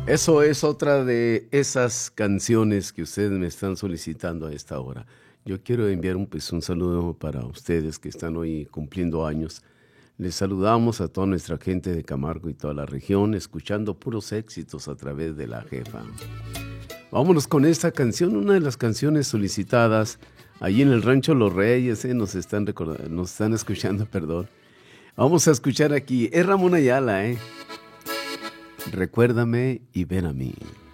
Eso es otra de esas canciones que ustedes me están solicitando a esta hora. Yo quiero enviar un saludo para ustedes que están hoy cumpliendo años. Les saludamos a toda nuestra gente de Camargo y toda la región, escuchando puros éxitos a través de La Jefa. Vámonos con esta canción, una de las canciones solicitadas allí en el Rancho Los Reyes, nos están escuchando, perdón. Vamos a escuchar aquí, es Ramón Ayala, Recuérdame y ven a mí.